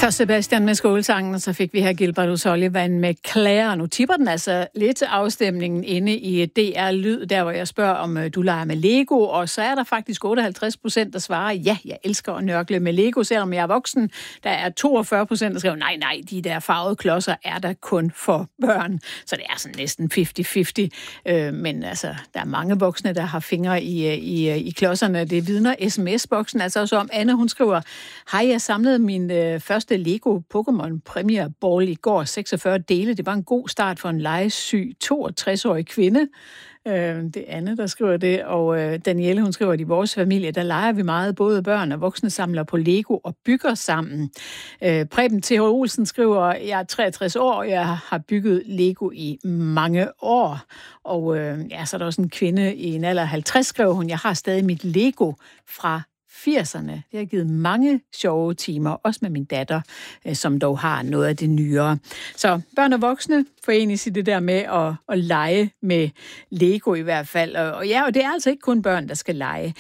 Først Sebastian med Skålsangen, og så fik vi her Gilbert O'Sullivan med Claire. Nu tipper den altså lidt til afstemningen inde i DR Lyd, der hvor jeg spørger, om du leger med Lego, og så er der faktisk 58%, der svarer, ja, jeg elsker at nørkle med Lego, selvom jeg er voksen. Der er 42%, der skriver, nej, de der farvede klodser er der kun for børn. Så det er sådan næsten 50-50. Men altså, der er mange voksne, der har fingre i klodserne. Det vidner sms-boksen altså også om. Anne, hun skriver, hej, jeg samlede min første Lego Pokémon Premier Ball i går, 46 dele. Det var en god start for en legesyg 62-årig kvinde. Det er Anne, der skriver det, og Danielle, hun skriver, at i vores familie, der leger vi meget, både børn og voksne samler på Lego og bygger sammen. Preben T.H. Olsen skriver, jeg er 63 år, og jeg har bygget Lego i mange år. Og så er der også en kvinde i en alder af 50, skriver hun, jeg har stadig mit Lego fra 80'erne. Det har givet mange sjove timer, også med min datter, som dog har noget af det nyere. Så børn og voksne forenes i det der med at lege med Lego i hvert fald. Og det er altså ikke kun børn, der skal lege.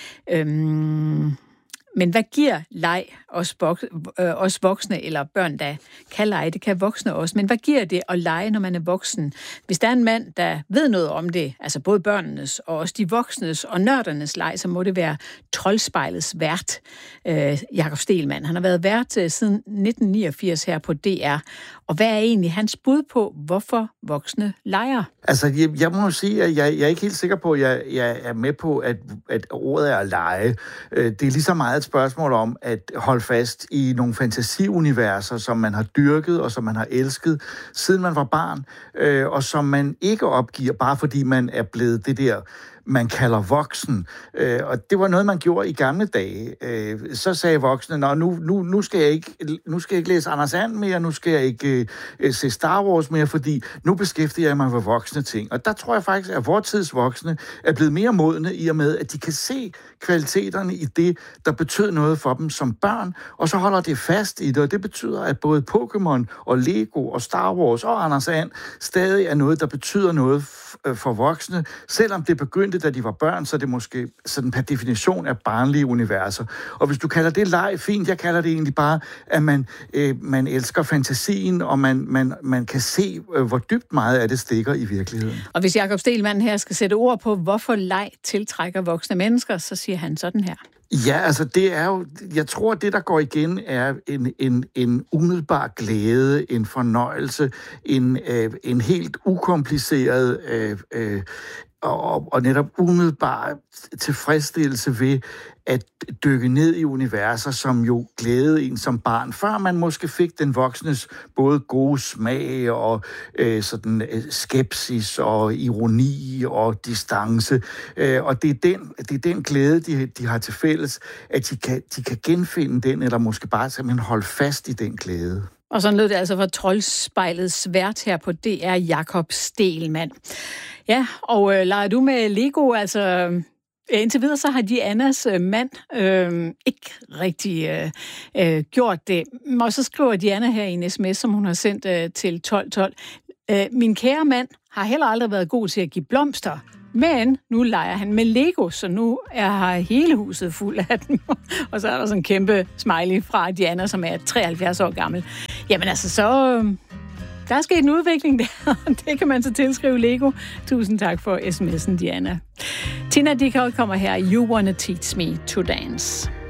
Men hvad giver leg os voksne, eller børn, der kan lege, det kan voksne også, men hvad giver det at lege, når man er voksen? Hvis der er en mand, der ved noget om det, altså både børnenes og også de voksnes og nørdernes leg, så må det være Troldspejlets vært, Jakob Stegelmann. Han har været vært siden 1989 her på DR. Og hvad er egentlig hans bud på, hvorfor voksne leger? Altså, jeg må sige, at jeg er ikke helt sikker på, at jeg er med på, at ordet er at lege. Det er lige så meget et spørgsmål om at holde fast i nogle fantasiuniverser, som man har dyrket og som man har elsket, siden man var barn, og som man ikke opgiver, bare fordi man er blevet det der, man kalder voksen. Og det var noget, man gjorde i gamle dage. Så sagde voksne, nu skal jeg ikke læse Anders And mere, nu skal jeg ikke se Star Wars mere, fordi nu beskæftiger jeg mig med voksne ting. Og der tror jeg faktisk, at vores tids voksne er blevet mere modne i og med, at de kan se kvaliteterne i det, der betød noget for dem som børn, og så holder det fast i det. Og det betyder, at både Pokémon og Lego og Star Wars og Anders And stadig er noget, der betyder noget for voksne, selvom det begyndte, da de var børn, så det måske sådan per definition er barnlige universer. Og hvis du kalder det leg, fint, jeg kalder det egentlig bare, at man elsker fantasien, og man kan se, hvor dybt meget af det stikker i virkeligheden. Og hvis Jakob Stegelmann her skal sætte ord på, hvorfor leg tiltrækker voksne mennesker, så siger han sådan her. Ja, altså det er jo, jeg tror, det der går igen er en umiddelbar glæde, en fornøjelse, en helt ukompliceret og netop umiddelbar tilfredsstillelse ved at dykke ned i universer, som jo glædede en som barn, før man måske fik den voksnes både gode smag og skepsis og ironi og distance. Og det er den glæde, de har til fælles, at de kan genfinde den, eller måske bare simpelthen holde fast i den glæde. Og sådan lød det altså fra Troldspejlets vært her på DR, Jakob Stegelmann. Ja, og leger du med Lego, altså indtil videre så har Dianas mand ikke rigtig gjort det. Og så skriver Diana her i en sms, som hun har sendt til 1212. Min kære mand har heller aldrig været god til at give blomster, men nu leger han med Lego, så nu er hele huset fuld af dem. Og så er der sådan en kæmpe smiley fra Diana, som er 73 år gammel. Jamen altså, så der er sket en udvikling der, det kan man så tilskrive Lego. Tusind tak for sms'en, Diana. Tina Dickow kommer her. You Wanna Teach Me to Dance.